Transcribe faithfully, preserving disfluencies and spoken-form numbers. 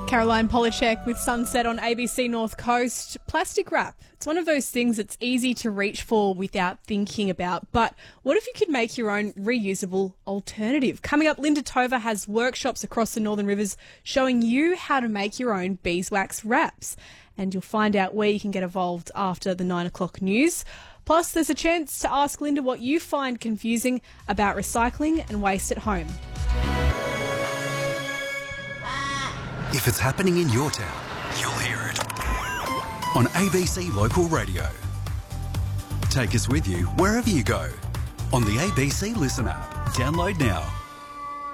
Caroline Polachek with Sunset on A B C North Coast. Plastic wrap. It's one of those things that's easy to reach for without thinking about. But what if you could make your own reusable alternative? Coming up, Linda Tova has workshops across the Northern Rivers showing you how to make your own beeswax wraps. And you'll find out where you can get involved after the nine o'clock news. Plus, there's a chance to ask Linda what you find confusing about recycling and waste at home. If it's happening in your town, you'll hear it on A B C Local Radio. Take us with you wherever you go on the A B C Listen app. Download now.